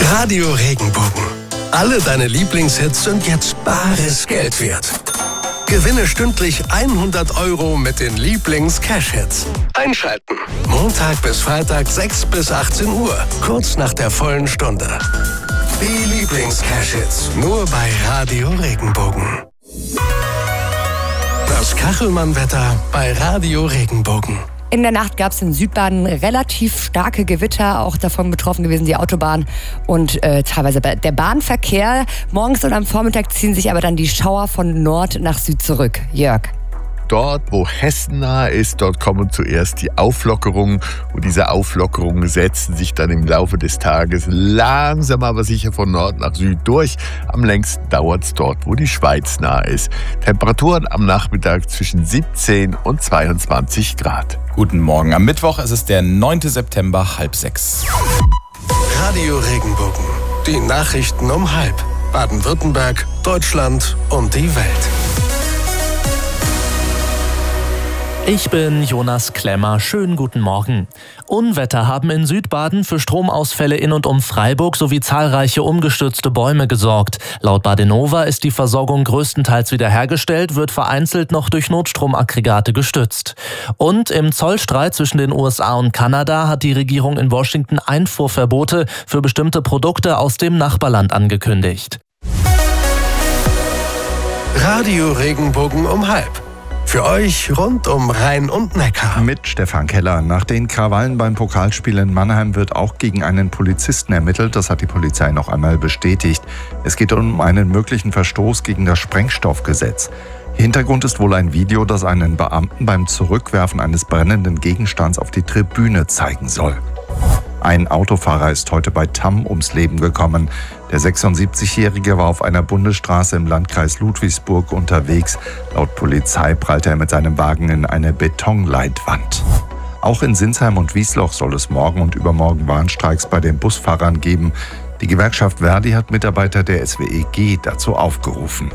Radio Regenbogen. Alle deine Lieblingshits sind jetzt bares Geld wert. Gewinne stündlich 100 € mit den Lieblings-Cash-Hits. Einschalten. Montag bis Freitag 6 bis 18 Uhr. Kurz nach der vollen Stunde. Die Lieblings-Cash-Hits. Nur bei Radio Regenbogen. Das Kachelmann-Wetter bei Radio Regenbogen. In der Nacht gab es in Südbaden relativ starke Gewitter, auch davon betroffen gewesen die Autobahn und teilweise der Bahnverkehr. Morgens und am Vormittag ziehen sich aber dann die Schauer von Nord nach Süd zurück. Jörg. Dort, wo Hessen nah ist, dort kommen zuerst die Auflockerungen. Und diese Auflockerungen setzen sich dann im Laufe des Tages langsam aber sicher von Nord nach Süd durch. Am längsten dauert es dort, wo die Schweiz nah ist. Temperaturen am Nachmittag zwischen 17 und 22 Grad. Guten Morgen. Am Mittwoch ist es der 9. September, 5:30. Radio Regenbogen. Die Nachrichten um 5. Baden-Württemberg, Deutschland und die Welt. Ich bin Jonas Klemmer. Schönen guten Morgen. Unwetter haben in Südbaden für Stromausfälle in und um Freiburg sowie zahlreiche umgestürzte Bäume gesorgt. Laut Badenova ist die Versorgung größtenteils wiederhergestellt, wird vereinzelt noch durch Notstromaggregate gestützt. Und im Zollstreit zwischen den USA und Kanada hat die Regierung in Washington Einfuhrverbote für bestimmte Produkte aus dem Nachbarland angekündigt. Radio Regenbogen um 5. Für euch rund um Rhein und Neckar. Mit Stefan Keller. Nach den Krawallen beim Pokalspiel in Mannheim wird auch gegen einen Polizisten ermittelt. Das hat die Polizei noch einmal bestätigt. Es geht um einen möglichen Verstoß gegen das Sprengstoffgesetz. Hintergrund ist wohl ein Video, das einen Beamten beim Zurückwerfen eines brennenden Gegenstands auf die Tribüne zeigen soll. Ein Autofahrer ist heute bei Tamm ums Leben gekommen. Der 76-Jährige war auf einer Bundesstraße im Landkreis Ludwigsburg unterwegs. Laut Polizei prallte er mit seinem Wagen in eine Betonleitwand. Auch in Sinsheim und Wiesloch soll es morgen und übermorgen Warnstreiks bei den Busfahrern geben. Die Gewerkschaft Verdi hat Mitarbeiter der SWEG dazu aufgerufen.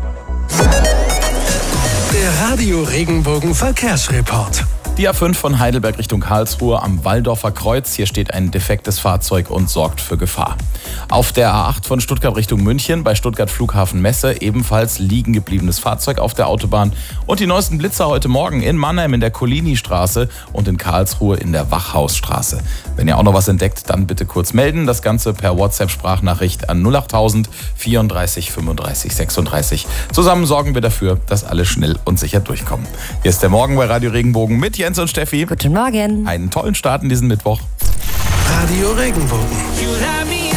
Der Radio Regenbogen Verkehrsreport. Die A5 von Heidelberg Richtung Karlsruhe am Walldorfer Kreuz. Hier steht ein defektes Fahrzeug und sorgt für Gefahr. Auf der A8 von Stuttgart Richtung München bei Stuttgart Flughafen Messe ebenfalls liegen gebliebenes Fahrzeug auf der Autobahn. Und die neuesten Blitzer heute Morgen in Mannheim in der Collini-Straße und in Karlsruhe in der Wachhausstraße. Wenn ihr auch noch was entdeckt, dann bitte kurz melden. Das Ganze per WhatsApp-Sprachnachricht an 08000 34 35 36. Zusammen sorgen wir dafür, dass alle schnell und sicher durchkommen. Hier ist der Morgen bei Radio Regenbogen mit Jens und Steffi. Guten Morgen. Einen tollen Start in diesen Mittwoch. Radio Regenbogen.